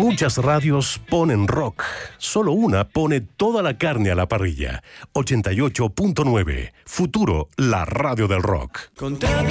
Muchas radios ponen rock. Solo una pone toda la carne a la parrilla. 88.9. Futuro, la radio del rock. Contrata